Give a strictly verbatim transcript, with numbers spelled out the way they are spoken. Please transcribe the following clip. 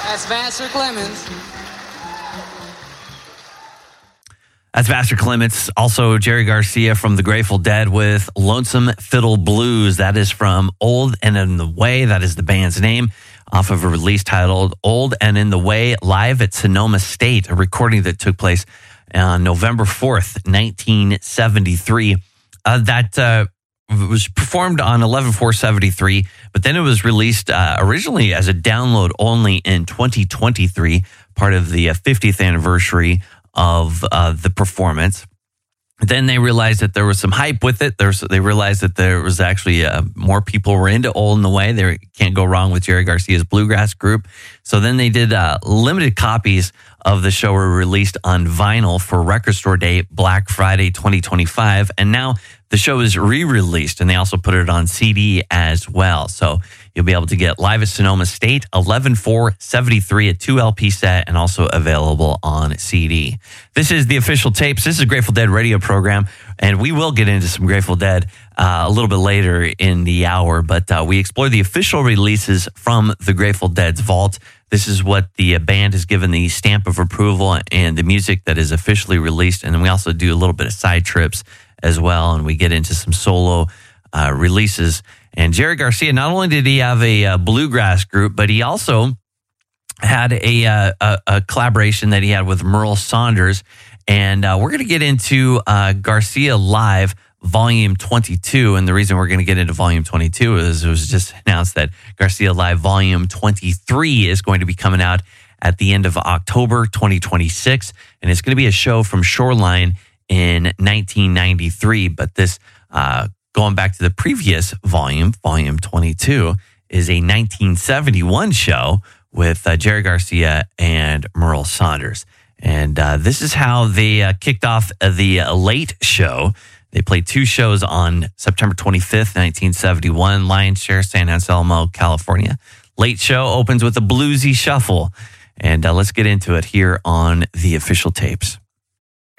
That's Vassar Clements. That's Vassar Clements. Also, Jerry Garcia from the Grateful Dead with Lonesome Fiddle Blues. That is from Old and in the Way. That is the band's name, off of a release titled Old and in the Way, live at Sonoma State, a recording that took place on November fourth, nineteen seventy-three. Uh, that uh, was performed on eleven four seventy-three, but then it was released uh, originally as a download only in twenty twenty-three, part of the uh, fiftieth anniversary of uh, the performance. Then they realized that there was some hype with it. There's, they realized that there was actually uh, more people were into Old in the Way. They can't go wrong with Jerry Garcia's Bluegrass Group. So then they did uh, limited copies of the show were released on vinyl for Record Store Day, Black Friday twenty twenty-five. And now the show is re-released, and they also put it on C D as well. So you'll be able to get Live at Sonoma State, eleven four seventy-three, a two L P set, and also available on C D. This is the Official Tapes. This is a Grateful Dead radio program, and we will get into some Grateful Dead uh, a little bit later in the hour, but uh, we explore the official releases from the Grateful Dead's vault. This is what the band has given the stamp of approval and the music that is officially released, and then we also do a little bit of side trips as well, and we get into some solo uh, releases. And Jerry Garcia, not only did he have a, a bluegrass group, but he also had a, uh, a, a collaboration that he had with Merle Saunders. And uh, we're going to get into uh, Garcia Live Volume twenty-two. And the reason we're going to get into Volume twenty-two is it was just announced that Garcia Live Volume twenty-three is going to be coming out at the end of October twenty twenty-six. And it's going to be a show from Shoreline in nineteen ninety-three. But this uh going back to the previous volume, Volume twenty-two, is a nineteen seventy-one show with uh, Jerry Garcia and Merle Saunders. And uh, this is how they uh, kicked off the uh, late show. They played two shows on September twenty-fifth, nineteen seventy-one, Lion's Share, San Anselmo, California. Late show opens with a bluesy shuffle. And uh, let's get into it here on the Official Tapes.